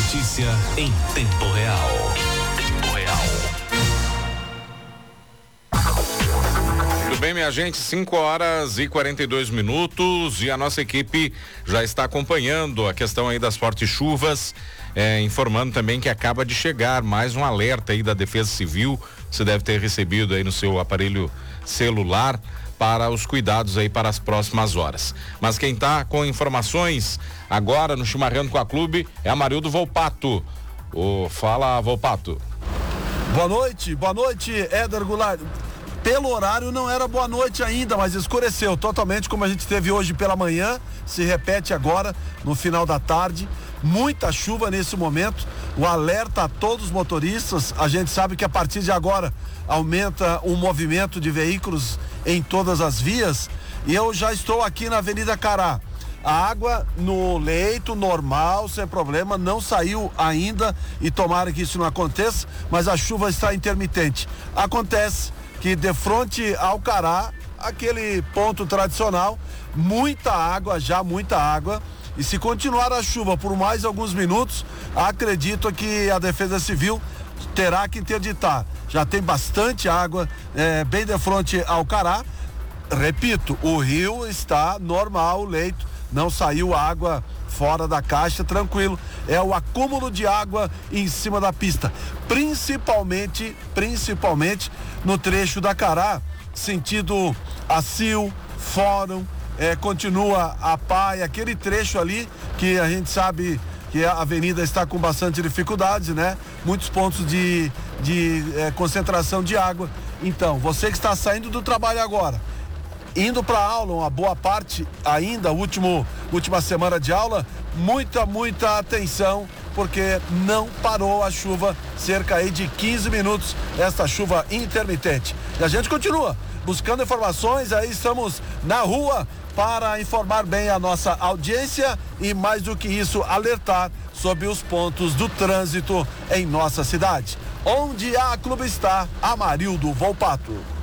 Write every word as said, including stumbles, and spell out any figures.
notícia em tempo real. Tempo real. Tudo bem, minha gente? cinco horas e quarenta e dois minutos e a nossa equipe já está acompanhando a questão aí das fortes chuvas, é, informando também que acaba de chegar mais um alerta aí da Defesa Civil. Você deve ter recebido aí no seu aparelho celular para os cuidados aí para as próximas horas. Mas quem está com informações agora no Chimarrando com a Clube é Amarildo Volpato. O fala, Volpato. Boa noite, boa noite, Éder Goulart. Pelo horário não era boa noite ainda, mas escureceu totalmente, como a gente teve hoje pela manhã, se repete agora no final da tarde. Muita chuva nesse momento, o alerta a todos os motoristas. A gente sabe que a partir de agora aumenta o movimento de veículos em todas as vias, e eu já estou aqui na Avenida Cará. A água no leito normal, sem problema, não saiu ainda, e tomara que isso não aconteça, mas a chuva está intermitente. Acontece que de frente ao Cará, aquele ponto tradicional, muita água, já muita água, e se continuar a chuva por mais alguns minutos, acredito que a Defesa Civil terá que interditar. Já tem bastante água, é, bem de frente ao Cará. Repito, o rio está normal, o leito, não saiu água fora da caixa, tranquilo. É o acúmulo de água em cima da pista, principalmente, principalmente no trecho da Cará, sentido Acil, Fórum, é, continua a Pai, aquele trecho ali que a gente sabe que a avenida está com bastante dificuldades, né? Muitos pontos de, de é, concentração de água. Então, você que está saindo do trabalho agora, indo para aula, uma boa parte ainda, último, última semana de aula, muita, muita atenção, porque não parou a chuva, cerca aí de quinze minutos, esta chuva intermitente. E a gente continua buscando informações, aí estamos na rua para informar bem a nossa audiência e, mais do que isso, alertar sobre os pontos do trânsito em nossa cidade. Onde a Clube está, Amarildo Volpato.